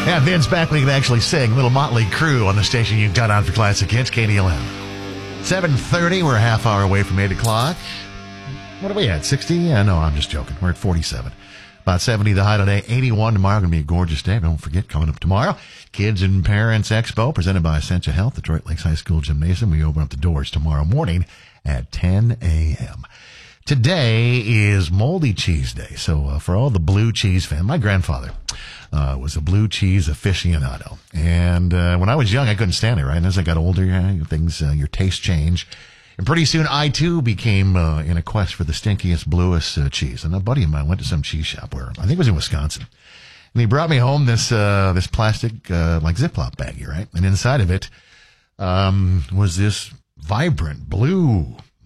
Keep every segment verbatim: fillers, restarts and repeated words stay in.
Yeah, Vince back. We can actually sing. Little Motley Crue on the station you've got on for Classic Hits, K D L M. seven thirty, we're a half hour away from eight o'clock. What are we at, sixty? Yeah, no, I'm just joking. We're at forty-seven. About seventy the high today, eighty-one tomorrow. Going to be a gorgeous day. But don't forget, coming up tomorrow, Kids and Parents Expo presented by Essentia Health, Detroit Lakes High School Gymnasium. We open up the doors tomorrow morning at ten a.m. Today is Moldy Cheese Day. So uh, for all the blue cheese fans, my grandfather uh, was a blue cheese aficionado. And uh, when I was young, I couldn't stand it, right? And as I got older, uh, things, uh, your taste change. And pretty soon, I, too, became uh, in a quest for the stinkiest, bluest uh, cheese. And a buddy of mine went to some cheese shop where, I think it was in Wisconsin. And he brought me home this uh, this plastic, uh, like, Ziploc baggie, right? And inside of it um, was this vibrant blue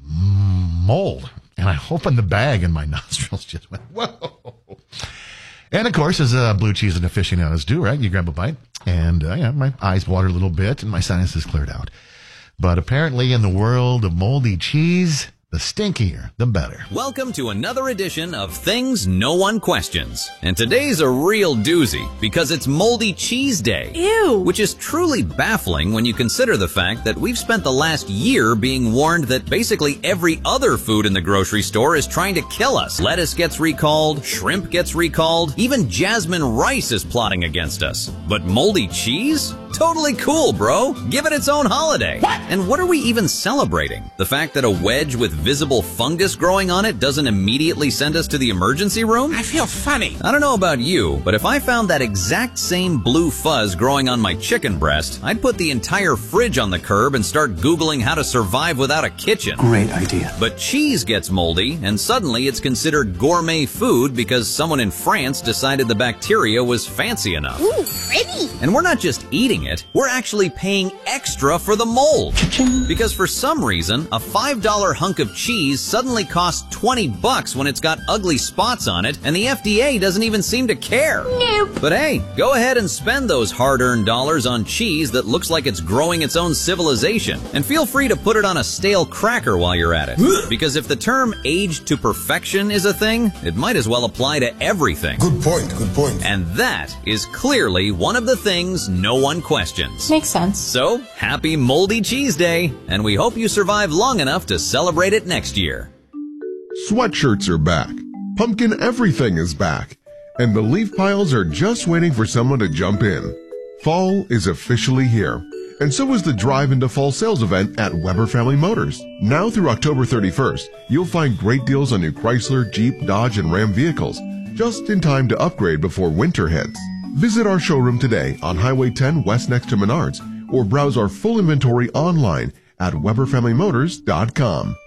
mold. And I opened the bag, and my nostrils just went, whoa. And, of course, as uh, blue cheese and aficionados do, right? You grab a bite, and uh, yeah, my eyes watered a little bit, and my sinuses cleared out. But apparently in the world of moldy cheese, the stinkier, the better. Welcome to another edition of Things No One Questions. And today's a real doozy because it's Moldy Cheese Day. Ew! Which is truly baffling when you consider the fact that we've spent the last year being warned that basically every other food in the grocery store is trying to kill us. Lettuce gets recalled, shrimp gets recalled, even jasmine rice is plotting against us. But moldy cheese? Totally cool, bro. Give it its own holiday. What? And what are we even celebrating? The fact that a wedge with visible fungus growing on it doesn't immediately send us to the emergency room? I feel funny. I don't know about you, but if I found that exact same blue fuzz growing on my chicken breast, I'd put the entire fridge on the curb and start Googling how to survive without a kitchen. Great idea. But cheese gets moldy, and suddenly it's considered gourmet food because someone in France decided the bacteria was fancy enough. Ooh, pretty. And we're not just eating it, we're actually paying extra for the mold. Cha-ching. Because for some reason, a five dollar hunk of cheese suddenly costs twenty bucks when it's got ugly spots on it, and the F D A doesn't even seem to care. Nope. But hey, go ahead and spend those hard-earned dollars on cheese that looks like it's growing its own civilization. And feel free to put it on a stale cracker while you're at it. Because if the term aged to perfection is a thing, it might as well apply to everything. Good point, good point. And that is clearly one of the things no one questions. Makes sense. So, happy Moldy Cheese Day, and we hope you survive long enough to celebrate it next year. Sweatshirts are back. Pumpkin everything is back. And the leaf piles are just waiting for someone to jump in. Fall is officially here. And so is the Drive into Fall sales event at Weber Family Motors. Now through October thirty-first, you'll find great deals on new Chrysler, Jeep, Dodge, and Ram vehicles, just in time to upgrade before winter hits. Visit our showroom today on Highway ten West next to Menards, or browse our full inventory online at weber family motors dot com.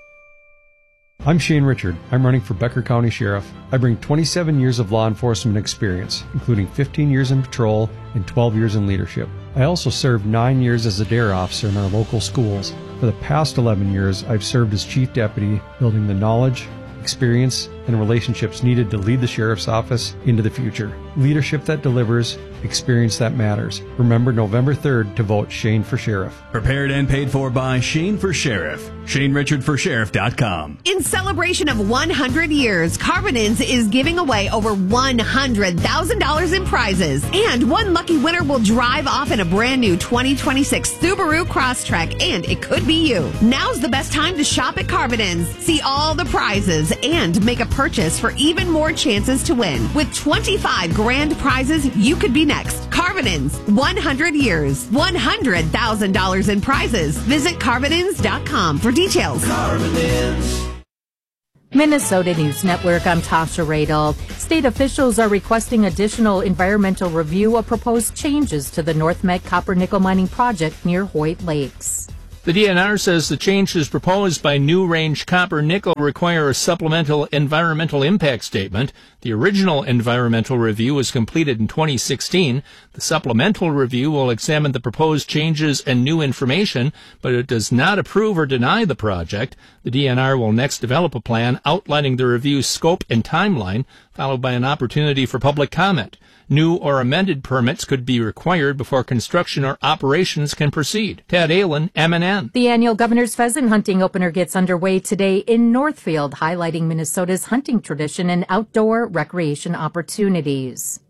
I'm Shane Richard. I'm running for Becker County Sheriff. I bring twenty-seven years of law enforcement experience, including fifteen years in patrol and twelve years in leadership. I also served nine years as a dare officer in our local schools. For the past eleven years, I've served as chief deputy, building the knowledge, experience, and relationships needed to lead the sheriff's office into the future. Leadership that delivers, experience that matters. Remember November third to vote Shane for Sheriff. Prepared and paid for by Shane for Sheriff. Shane Richard for Sheriff dot com. In celebration of one hundred years, Carbonins is giving away over one hundred thousand dollars in prizes. And one lucky winner will drive off in a brand new twenty twenty-six Subaru Crosstrek, and it could be you. Now's the best time to shop at Carbonins. See all the prizes and make a purchase for even more chances to win. With twenty-five grand prizes, you could be next. Carbonins, one hundred years, one hundred thousand dollars in prizes. Visit Carbonins dot com for details. Carbonins. Minnesota News Network, I'm Tasha Radel. State officials are requesting additional environmental review of proposed changes to the North Med copper nickel mining project near Hoyt Lakes. The D N R says the changes proposed by New Range Copper Nickel require a supplemental environmental impact statement. The original environmental review was completed in twenty sixteen. The supplemental review will examine the proposed changes and new information, but it does not approve or deny the project. The D N R will next develop a plan outlining the review's scope and timeline, followed by an opportunity for public comment. New or amended permits could be required before construction or operations can proceed. Ted Allen, M N N. The annual Governor's Pheasant Hunting Opener gets underway today in Northfield, highlighting Minnesota's hunting tradition and outdoor recreation opportunities.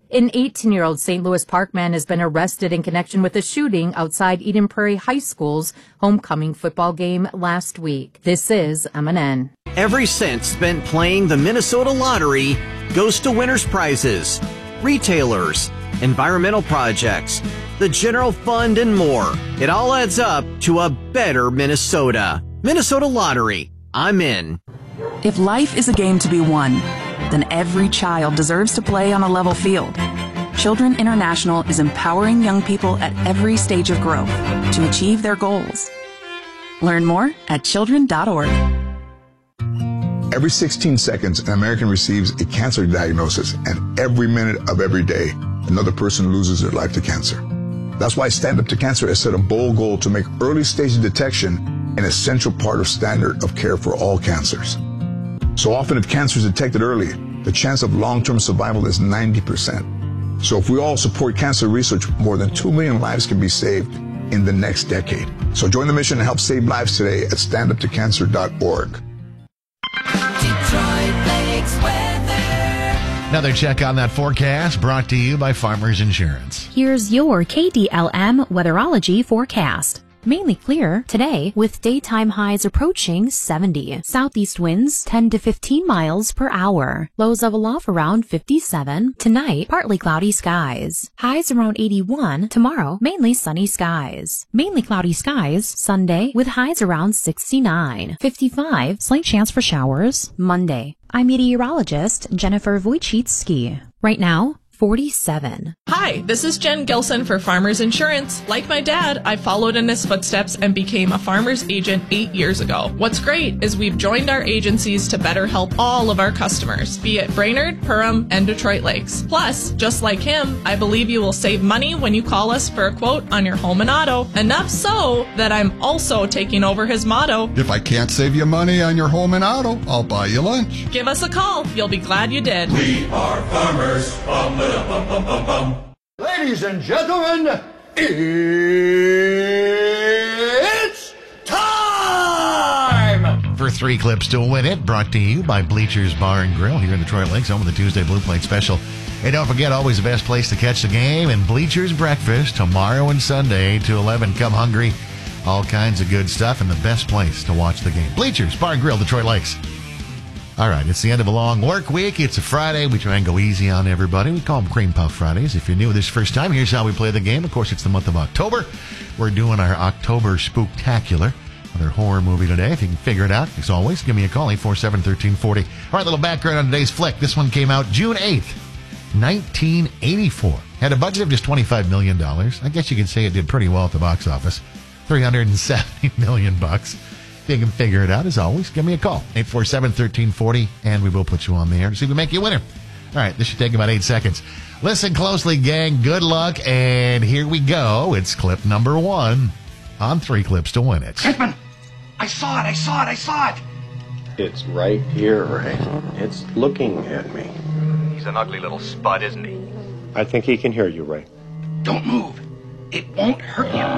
An eighteen-year-old Saint Louis Park man has been arrested in connection with a shooting outside Eden Prairie High School's homecoming football game last week. This is M N N. Every cent spent playing the Minnesota Lottery goes to winners' prizes, retailers, environmental projects, the general fund, and more. It all adds up to a better Minnesota. Minnesota Lottery. I'm in. If life is a game to be won, then every child deserves to play on a level field. Children International is empowering young people at every stage of growth to achieve their goals. Learn more at children dot org. Every sixteen seconds, an American receives a cancer diagnosis, and every minute of every day, another person loses their life to cancer. That's why Stand Up to Cancer has set a bold goal to make early stage detection an essential part of standard of care for all cancers. So often, if cancer is detected early, the chance of long-term survival is ninety percent. So if we all support cancer research, more than two million lives can be saved in the next decade. So join the mission and help save lives today at stand up to cancer dot org. Another check on that forecast brought to you by Farmers Insurance. Here's your K D L M Weatherology forecast. Mainly clear today with daytime highs approaching seventy. Southeast winds ten to fifteen miles per hour. Lows level off around fifty-seven. Tonight, partly cloudy skies. Highs around eighty-one. Tomorrow, mainly sunny skies. Mainly cloudy skies Sunday with highs around sixty-nine. fifty-five, slight chance for showers. Monday. I'm meteorologist Jennifer Wojcicki. Right now, forty-seven. Hi, this is Jen Gilson for Farmers Insurance. Like my dad, I followed in his footsteps and became a farmer's agent eight years ago. What's great is we've joined our agencies to better help all of our customers, be it Brainerd, Perham, and Detroit Lakes. Plus, just like him, I believe you will save money when you call us for a quote on your home and auto. Enough so that I'm also taking over his motto. If I can't save you money on your home and auto, I'll buy you lunch. Give us a call. You'll be glad you did. We are farmers. Bum, bum, bum, bum, bum, bum. Ladies and gentlemen, it's time! For three clips to win it, brought to you by Bleachers Bar and Grill here in Detroit Lakes, home of the Tuesday Blue Plate Special. And don't forget, always the best place to catch the game, and Bleachers Breakfast tomorrow and Sunday, eight to eleven. Come hungry. All kinds of good stuff, and the best place to watch the game. Bleachers Bar and Grill, Detroit Lakes. All right, it's the end of a long work week. It's a Friday. We try and go easy on everybody. We call them Cream Puff Fridays. If you're new this first time, here's how we play the game. Of course, it's the month of October. We're doing our October Spooktacular, another horror movie today. If you can figure it out, as always, give me a call, eight four seven, one three four zero. All right, little background on today's flick. This one came out June eighth, nineteen eighty-four. Had a budget of just twenty-five million dollars. I guess you could say it did pretty well at the box office. three hundred seventy million bucks. If you can figure it out, as always, give me a call, eight four seven, one three four zero, and we will put you on the air to see if we make you a winner. All right, this should take about eight seconds. Listen closely, gang. Good luck, and here we go. It's clip number one on three clips to win it. Hitman, I saw it, I saw it, I saw it! It's right here, Ray. It's looking at me. He's an ugly little spud, isn't he? I think he can hear you, Ray. Don't move. It won't hurt you.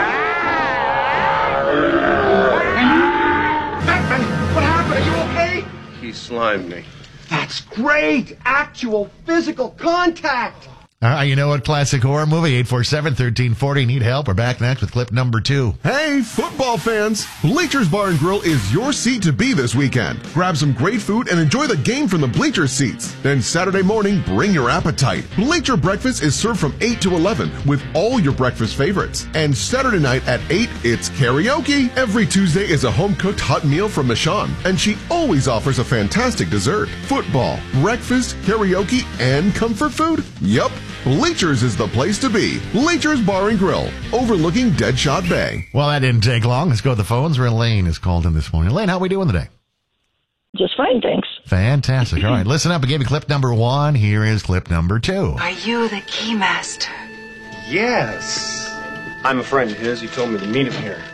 Batman, what happened? Are you okay? He slimed me. That's great! Actual physical contact! All right, you know what? Classic horror movie, eight four seven, one three four zero. Need help? We're back next with clip number two. Hey, football fans! Bleachers Bar and Grill is your seat to be this weekend. Grab some great food and enjoy the game from the bleacher seats. Then Saturday morning, bring your appetite. Bleacher Breakfast is served from eight to eleven with all your breakfast favorites. And Saturday night at eight, it's karaoke. Every Tuesday is a home-cooked hot meal from Michonne, and she always offers a fantastic dessert. Football, breakfast, karaoke, and comfort food? Yup. Bleachers is the place to be. Bleachers Bar and Grill, overlooking Deadshot Bay. Well, that didn't take long. Let's go to the phones where Elaine is called in this morning. Elaine, how are we doing today? Just fine, thanks. Fantastic. All right, listen up. I gave you clip number one. Here is clip number two. Are you the keymaster? Yes. I'm a friend of his. He told me to meet him here.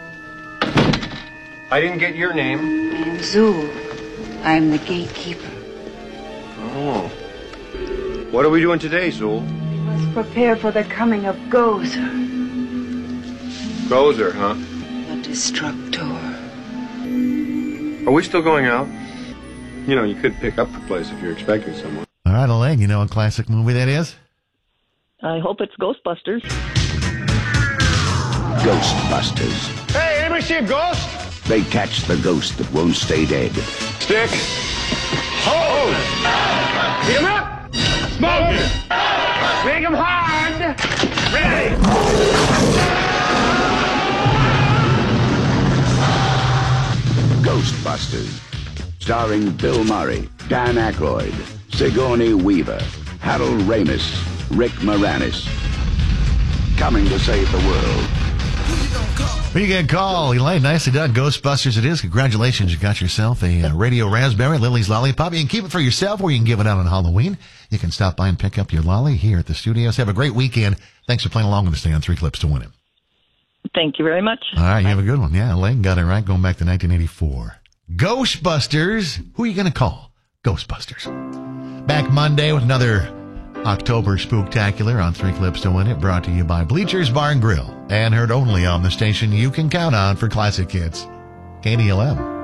I didn't get your name. I'm Zool. I'm the gatekeeper. Oh. What are we doing today, Zool? Prepare for the coming of Gozer. Gozer, huh? The Destructor. Are we still going out? You know, you could pick up the place if you're expecting someone. All right, Elaine, you know what classic movie that is? I hope it's Ghostbusters. Ghostbusters. Hey, anybody see a ghost? They catch the ghost that won't stay dead. Stick. Hold. Beat him up. Smoke it. Make him hard. Ready. Ghostbusters. Starring Bill Murray, Dan Aykroyd, Sigourney Weaver, Harold Ramis, Rick Moranis. Coming to save the world. Well, you can call Elaine. Nicely done. Ghostbusters it is. Congratulations. You got yourself a uh, Radio Raspberry, Lily's Lollipop. You can keep it for yourself or you can give it out on Halloween. You can stop by and pick up your lolly here at the studios. Have a great weekend. Thanks for playing along with us today on Three Clips to Win It. Thank you very much. All right. You have a good one. Yeah, Elaine got it right going back to nineteen eighty-four. Ghostbusters. Who are you going to call? Ghostbusters. Back Monday with another October Spooktacular on Three Clips to Win It, brought to you by Bleachers Bar and Grill, and heard only on the station you can count on for classic hits, K D L M.